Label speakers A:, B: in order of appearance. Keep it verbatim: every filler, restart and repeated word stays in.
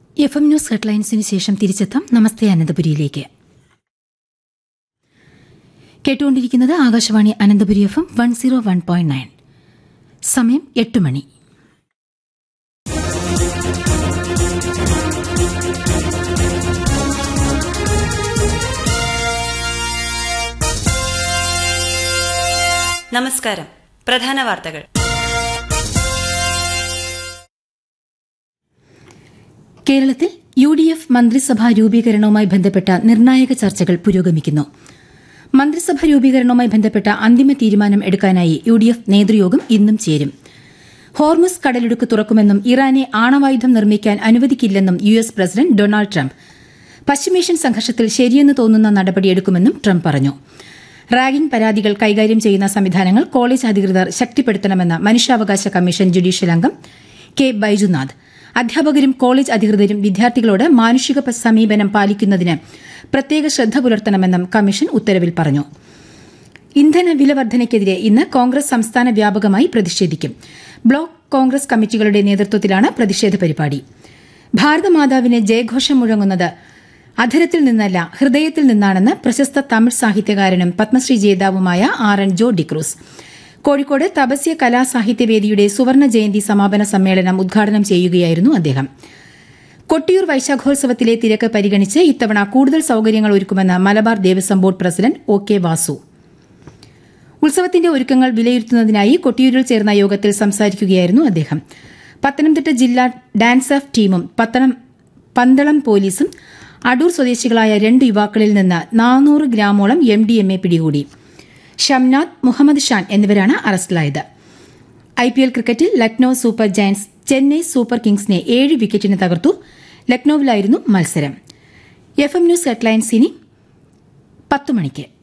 A: F M news ഹെഡ്ലൈൻസിന് ശേഷം തിരിച്ചെത്താം. നമസ്തേ അനന്തപുരിയിലേക്ക്. കേട്ടുകൊണ്ടിരിക്കുന്നത് Akashvani Ananthapuri F M one zero one point nine. സമയം എട്ട് മണി.
B: നമസ്കാരം. പ്രധാന വാർത്തകൾ.
A: കേരളത്തിൽ യു ഡി എഫ് മന്ത്രിസഭാ രൂപീകരണവുമായി ബന്ധപ്പെട്ട നിർണായക ചർച്ചകൾ പുരോഗമിക്കുന്നു. മന്ത്രിസഭാ രൂപീകരണവുമായി ബന്ധപ്പെട്ട അന്തിമ തീരുമാനം എടുക്കാനായി യു ഡി എഫ് നേതൃയോഗം ഇന്നും ചേരും. ഹോർമുസ് കടലിടുക്ക് തുറക്കുമെന്നും ഇറാനെ ആണവായുധം നിർമ്മിക്കാൻ അനുവദിക്കില്ലെന്നും U S president Donald Trump. പശ്ചിമേഷ്യൻ സംഘർഷത്തിൽ ശരിയെന്ന് തോന്നുന്ന നടപടിയെടുക്കുമെന്നും ട്രംപ് പറഞ്ഞു. റാഗിംഗ് പരാതികൾ കൈകാര്യം ചെയ്യുന്ന സംവിധാനങ്ങൾ കോളേജ് അധികൃതർ ശക്തിപ്പെടുത്തണമെന്ന മനുഷ്യാവകാശ കമ്മീഷൻ ജുഡീഷ്യൽ അംഗം കെ ബൈജുനാഥ്. അധ്യാപകരും കോളേജ് അധികൃതരും വിദ്യാർത്ഥികളോട് മാനുഷിക സമീപനം പാലിക്കുന്നതിന് പ്രത്യേക ശ്രദ്ധ പുലർത്തണമെന്നും കമ്മീഷൻ ഉത്തരവിൽ പറഞ്ഞു. ഇന്ധന വില വർധനയ്ക്കെതിരെ ഇന്ന് കോൺഗ്രസ് സംസ്ഥാന വ്യാപകമായി പ്രതിഷേധിക്കും. ബ്ലോക്ക് കോൺഗ്രസ് കമ്മിറ്റികളുടെ നേതൃത്വത്തിലാണ് പ്രതിഷേധ പരിപാടി. ഭാരതമാതാവിന് ജയഘോഷം മുഴങ്ങുന്നത് അധരത്തിൽ നിന്നല്ല ഹൃദയത്തിൽ നിന്നാണെന്ന് പ്രശസ്ത തമിഴ് സാഹിത്യകാരനും പത്മശ്രീ ജേതാവുമായ ആർ എൻ ജോ ഡിക്രൂസ് കോഴിക്കോട് തപസ്യ കലാസാഹിത്യവേദിയുടെ സുവർണ ജയന്തി സമാപന സമ്മേളനം ഉദ്ഘാടനം ചെയ്യുകയായിരുന്നു അദ്ദേഹം. കൊട്ടിയൂർ വൈശാഖോത്സവത്തിലെ തിരക്ക് പരിഗണിച്ച് ഇത്തവണ കൂടുതൽ സൌകര്യങ്ങൾ ഒരുക്കുമെന്ന് Malabar Devaswom board president O K Vasu. ഉത്സവത്തിന്റെ ഒരുക്കങ്ങൾ വിലയിരുത്തുന്നതിനായി കൊട്ടിയൂരിൽ ചേർന്ന യോഗത്തിൽ സംസാരിക്കുകയായിരുന്നു അദ്ദേഹം. പത്തനംതിട്ട ജില്ലാ ഡാൻസ് ഓഫ് ടീമും പന്തളം പോലീസും അടൂർ സ്വദേശികളായ രണ്ട് യുവാക്കളിൽ നിന്ന് നാനൂറ് ഗ്രാമോളം എം ഡി എം എ പിടികൂടി. ഷംനാദ്, മുഹമ്മദ് ഷാൻ എന്നിവരാണ് അറസ്റ്റിലായത്. ഐ പി എൽ ക്രിക്കറ്റിൽ Lucknow super Giants Chennai super കിങ്സിനെ ഏഴ് വിക്കറ്റിന് തകർത്തു. ലക്നൌവിലായിരുന്നു മത്സരം. എഫ് എം ന്യൂസ് ഹെഡ്ലൈൻസ് ഇനി പത്ത് മണിക്ക്.